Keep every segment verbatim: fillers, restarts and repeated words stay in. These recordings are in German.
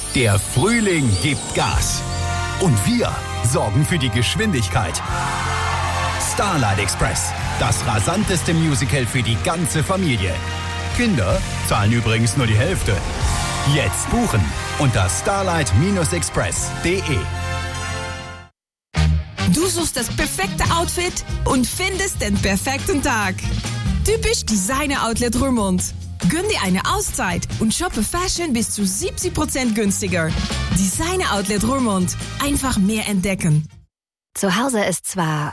Der Frühling gibt Gas. Und wir sorgen für die Geschwindigkeit. Starlight Express, das rasanteste Musical für die ganze Familie. Kinder zahlen übrigens nur die Hälfte. Jetzt buchen unter starlight express punkt de. Du suchst das perfekte Outfit und findest den perfekten Tag. Typisch Designer Outlet Roermond. Gönn dir eine Auszeit und shoppe Fashion bis zu siebzig Prozent günstiger. Designer Outlet Roermond. Einfach mehr entdecken. Zu Hause ist zwar...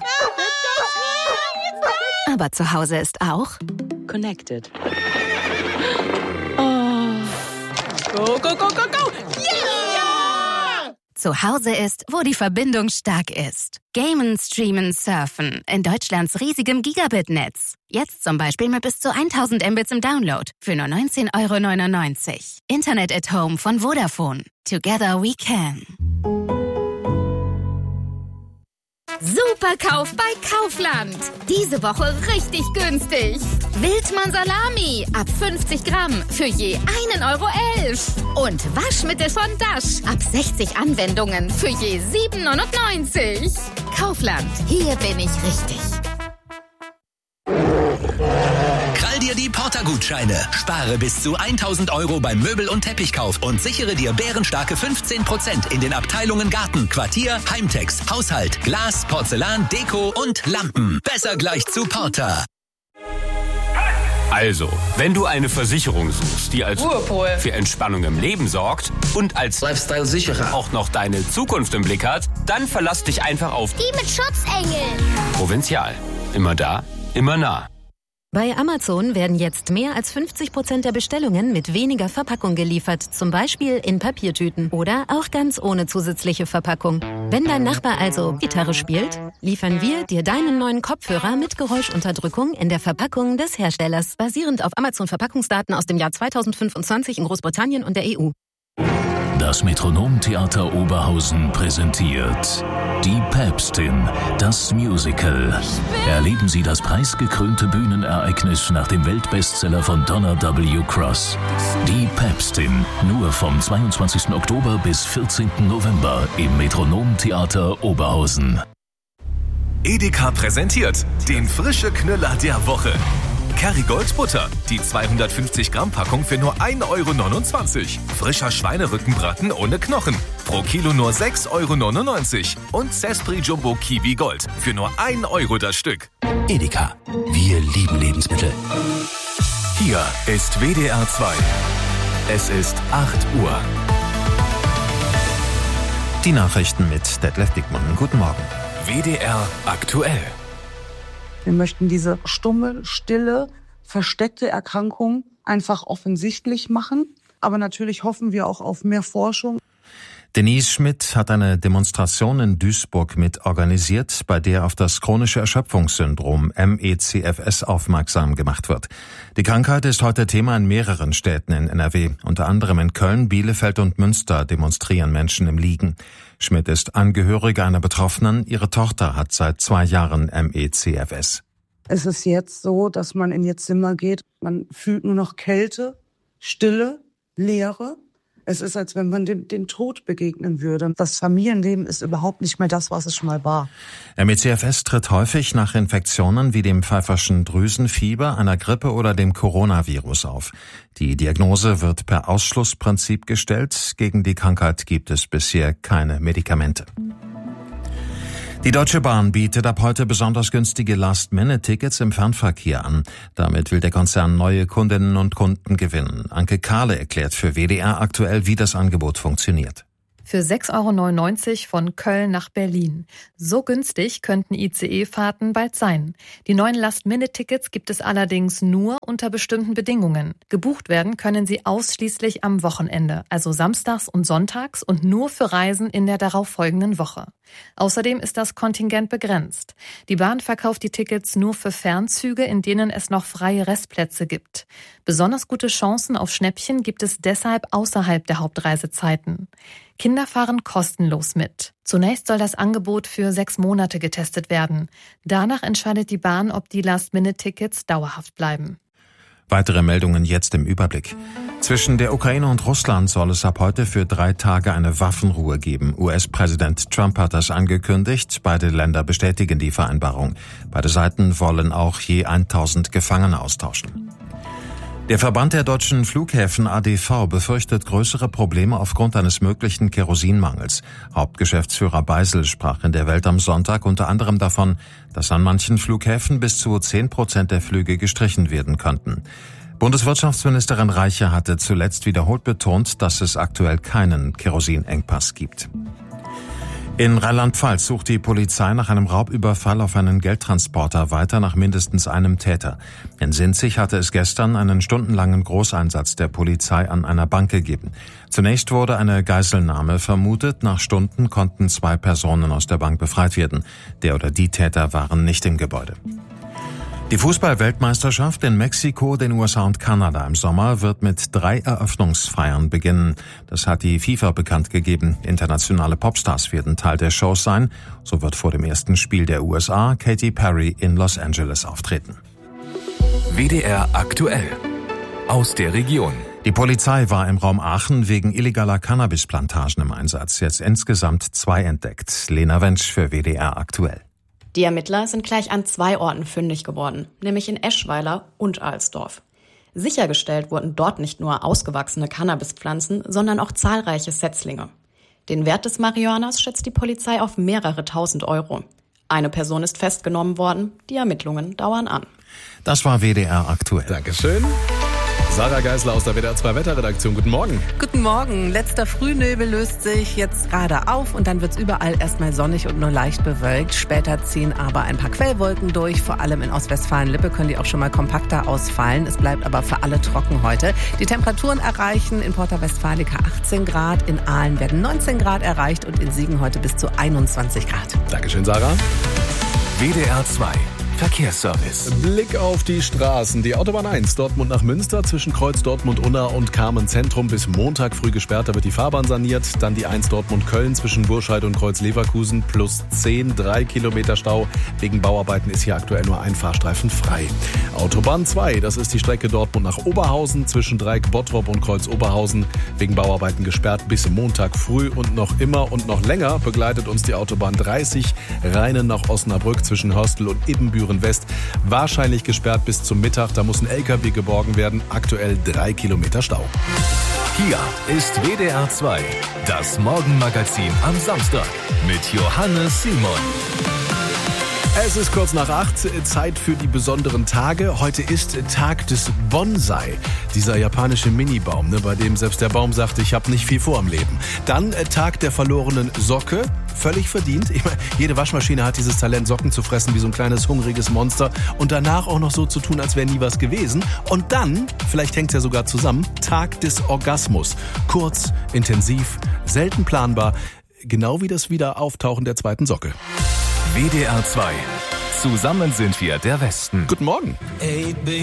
Aber zu Hause ist auch... Connected. Oh. Go, go, go, go, go! Yeah! Zu Hause ist, wo die Verbindung stark ist. Gamen, streamen, surfen. In Deutschlands riesigem Gigabit-Netz. Jetzt zum Beispiel mit bis zu tausend Mbits im Download. Für nur neunzehn Euro neunundneunzig. Internet at Home von Vodafone. Together we can. Superkauf bei Kaufland. Diese Woche richtig günstig. Wildmann Salami ab fünfzig Gramm für je einen Euro elf. Und Waschmittel von Dash ab sechzig Anwendungen für je sieben neunundneunzig. Kaufland, hier bin ich richtig. Krall dir die Porter-Gutscheine. Spare bis zu tausend Euro beim Möbel- und Teppichkauf und sichere dir bärenstarke fünfzehn Prozent in den Abteilungen Garten, Quartier, Heimtex, Haushalt, Glas, Porzellan, Deko und Lampen. Besser gleich zu Porter. Also, wenn du eine Versicherung suchst, die als Ruhepol für Entspannung im Leben sorgt und als Lifestyle-Sicherer auch noch deine Zukunft im Blick hat, dann verlass dich einfach auf die mit Schutzengeln. Provinzial. Immer da, immer nah. Bei Amazon werden jetzt mehr als fünfzig Prozent der Bestellungen mit weniger Verpackung geliefert. Zum Beispiel in Papiertüten oder auch ganz ohne zusätzliche Verpackung. Wenn dein Nachbar also Gitarre spielt, liefern wir dir deinen neuen Kopfhörer mit Geräuschunterdrückung in der Verpackung des Herstellers. Basierend auf Amazon-Verpackungsdaten aus dem Jahr zweitausendfünfundzwanzig in Großbritannien und der E U. Das Metronom-Theater Oberhausen präsentiert Die Päpstin, das Musical. Erleben Sie das preisgekrönte Bühnenereignis nach dem Weltbestseller von Donna W. Cross. Die Päpstin, nur vom zweiundzwanzigsten Oktober bis vierzehnten November im Metronom-Theater Oberhausen. Edeka präsentiert den frische Knüller der Woche. Kerrygold Butter, die zweihundertfünfzig Gramm Packung für nur ein Euro neunundzwanzig. Frischer Schweinerückenbraten ohne Knochen, pro Kilo nur sechs Euro neunundneunzig. Und Cespri Jumbo Kiwi Gold für nur ein Euro das Stück. Edeka, wir lieben Lebensmittel. Hier ist W D R zwei. Es ist acht Uhr. Die Nachrichten mit Detlef Dickmann. Guten Morgen. W D R aktuell. Wir möchten diese stumme, stille, versteckte Erkrankung einfach offensichtlich machen. Aber natürlich hoffen wir auch auf mehr Forschung. Denise Schmidt hat eine Demonstration in Duisburg mit organisiert, bei der auf das chronische Erschöpfungssyndrom M E C F S aufmerksam gemacht wird. Die Krankheit ist heute Thema in mehreren Städten in N R W. Unter anderem in Köln, Bielefeld und Münster demonstrieren Menschen im Liegen. Schmidt ist Angehörige einer Betroffenen. Ihre Tochter hat seit zwei Jahren M E C F S. Es ist jetzt so, dass man in ihr Zimmer geht. Man fühlt nur noch Kälte, Stille, Leere. Es ist, als wenn man dem, den Tod begegnen würde. Das Familienleben ist überhaupt nicht mehr das, was es schon mal war. M E C F S tritt häufig nach Infektionen wie dem pfeiferschen Drüsenfieber, einer Grippe oder dem Coronavirus auf. Die Diagnose wird per Ausschlussprinzip gestellt. Gegen die Krankheit gibt es bisher keine Medikamente. Die Deutsche Bahn bietet ab heute besonders günstige Last-Minute-Tickets im Fernverkehr an. Damit will der Konzern neue Kundinnen und Kunden gewinnen. Anke Kahle erklärt für W D R aktuell, wie das Angebot funktioniert. Für sechs Euro neunundneunzig von Köln nach Berlin. So günstig könnten I C E-Fahrten bald sein. Die neuen Last-Minute-Tickets gibt es allerdings nur unter bestimmten Bedingungen. Gebucht werden können sie ausschließlich am Wochenende, also samstags und sonntags und nur für Reisen in der darauffolgenden Woche. Außerdem ist das Kontingent begrenzt. Die Bahn verkauft die Tickets nur für Fernzüge, in denen es noch freie Restplätze gibt. Besonders gute Chancen auf Schnäppchen gibt es deshalb außerhalb der Hauptreisezeiten. Kinder fahren kostenlos mit. Zunächst soll das Angebot für sechs Monate getestet werden. Danach entscheidet die Bahn, ob die Last-Minute-Tickets dauerhaft bleiben. Weitere Meldungen jetzt im Überblick. Zwischen der Ukraine und Russland soll es ab heute für drei Tage eine Waffenruhe geben. U S-Präsident Trump hat das angekündigt. Beide Länder bestätigen die Vereinbarung. Beide Seiten wollen auch je tausend Gefangene austauschen. Der Verband der deutschen Flughäfen A D V befürchtet größere Probleme aufgrund eines möglichen Kerosinmangels. Hauptgeschäftsführer Beisel sprach in der Welt am Sonntag unter anderem davon, dass an manchen Flughäfen bis zu zehn Prozent der Flüge gestrichen werden könnten. Bundeswirtschaftsministerin Reiche hatte zuletzt wiederholt betont, dass es aktuell keinen Kerosinengpass gibt. In Rheinland-Pfalz sucht die Polizei nach einem Raubüberfall auf einen Geldtransporter weiter nach mindestens einem Täter. In Sinzig hatte es gestern einen stundenlangen Großeinsatz der Polizei an einer Bank gegeben. Zunächst wurde eine Geiselnahme vermutet. Nach Stunden konnten zwei Personen aus der Bank befreit werden. Der oder die Täter waren nicht im Gebäude. Die Fußball-Weltmeisterschaft in Mexiko, den U S A und Kanada im Sommer wird mit drei Eröffnungsfeiern beginnen. Das hat die FIFA bekannt gegeben. Internationale Popstars werden Teil der Shows sein. So wird vor dem ersten Spiel der U S A Katy Perry in Los Angeles auftreten. W D R aktuell. Aus der Region. Die Polizei war im Raum Aachen wegen illegaler Cannabisplantagen im Einsatz. Jetzt insgesamt zwei entdeckt. Lena Wentsch für W D R aktuell. Die Ermittler sind gleich an zwei Orten fündig geworden, nämlich in Eschweiler und Alsdorf. Sichergestellt wurden dort nicht nur ausgewachsene Cannabispflanzen, sondern auch zahlreiche Setzlinge. Den Wert des Marihuanas schätzt die Polizei auf mehrere tausend Euro. Eine Person ist festgenommen worden, die Ermittlungen dauern an. Das war W D R aktuell. Dankeschön. Sarah Geisler aus der W D R zwei Wetterredaktion. Guten Morgen. Guten Morgen. Letzter Frühnebel löst sich jetzt gerade auf und dann wird es überall erstmal sonnig und nur leicht bewölkt. Später ziehen aber ein paar Quellwolken durch. Vor allem in Ostwestfalen-Lippe können die auch schon mal kompakter ausfallen. Es bleibt aber für alle trocken heute. Die Temperaturen erreichen in Porta Westfalica achtzehn Grad, in Aalen werden neunzehn Grad erreicht und in Siegen heute bis zu einundzwanzig Grad. Dankeschön, Sarah. W D R zwei. Verkehrsservice. Blick auf die Straßen. Die Autobahn eins, Dortmund nach Münster, zwischen Kreuz Dortmund-Unna und Kamen Zentrum bis Montag früh gesperrt. Da wird die Fahrbahn saniert. Dann die eins Dortmund-Köln zwischen Burscheid und Kreuz Leverkusen plus zehn, drei Kilometer Stau. Wegen Bauarbeiten ist hier aktuell nur ein Fahrstreifen frei. Autobahn zwei, das ist die Strecke Dortmund nach Oberhausen zwischen Dreieck Bottrop und Kreuz Oberhausen. Wegen Bauarbeiten gesperrt bis Montag früh und noch immer und noch länger begleitet uns die Autobahn dreißig Rheinen nach Osnabrück zwischen Hörstel und Ibbenbüren West. Wahrscheinlich gesperrt bis zum Mittag. Da muss ein L K W geborgen werden. Aktuell drei Kilometer Stau. Hier ist W D R zwei, das Morgenmagazin am Samstag mit Johannes Simon. Es ist kurz nach acht, Zeit für die besonderen Tage. Heute ist Tag des Bonsai, dieser japanische Minibaum, ne, bei dem selbst der Baum sagt, ich habe nicht viel vor im Leben. Dann äh, Tag der verlorenen Socke, völlig verdient. Ich meine, jede Waschmaschine hat dieses Talent, Socken zu fressen wie so ein kleines hungriges Monster und danach auch noch so zu tun, als wäre nie was gewesen. Und dann, vielleicht hängt es ja sogar zusammen, Tag des Orgasmus. Kurz, intensiv, selten planbar, genau wie das Wiederauftauchen der zweiten Socke. W D R zwei. Zusammen sind wir der Westen. Guten Morgen.